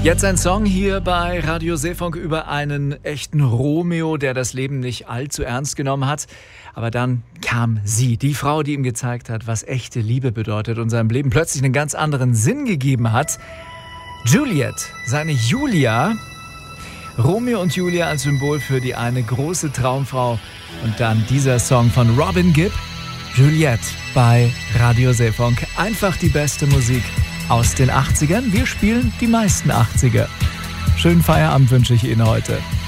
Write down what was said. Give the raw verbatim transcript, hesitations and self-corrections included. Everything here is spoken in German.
Jetzt ein Song hier bei Radio Seefunk über einen echten Romeo, der das Leben nicht allzu ernst genommen hat. Aber dann kam sie, die Frau, die ihm gezeigt hat, was echte Liebe bedeutet und seinem Leben plötzlich einen ganz anderen Sinn gegeben hat. Juliet, seine Julia. Romeo und Julia als Symbol für die eine große Traumfrau. Und dann dieser Song von Robin Gibb, Juliet bei Radio Seefunk. Einfach die beste Musik aus den achtzigern. Wir spielen die meisten achtziger. Schönen Feierabend wünsche ich Ihnen heute.